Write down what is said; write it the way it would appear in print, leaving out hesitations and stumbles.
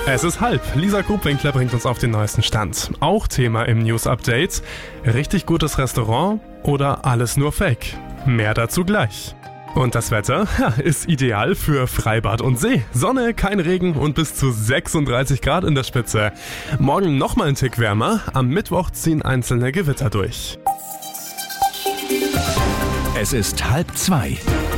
Es ist halb. Lisa Grubwinkler bringt uns auf den neuesten Stand. Auch Thema im News-Update: richtig gutes Restaurant oder alles nur Fake? Mehr dazu gleich. Und das Wetter ist ideal für Freibad und See. Sonne, kein Regen und bis zu 36 Grad in der Spitze. Morgen nochmal ein Tick wärmer. Am Mittwoch ziehen einzelne Gewitter durch. Es ist 1:30.